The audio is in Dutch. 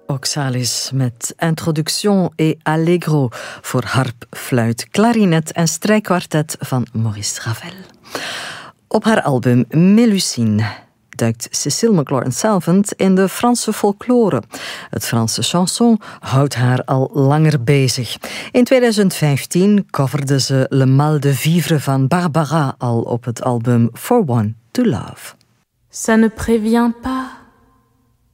Oxalis met Introduction et Allegro voor harp, fluit, klarinet en strijkkwartet van Maurice Ravel. Op haar album Mélusine duikt Cécile McLaurin-Salvant in de Franse folklore. Het Franse chanson houdt haar al langer bezig. In 2015 coverde ze Le Mal de Vivre van Barbara al op het album For One to Love. Ça ne prévient pas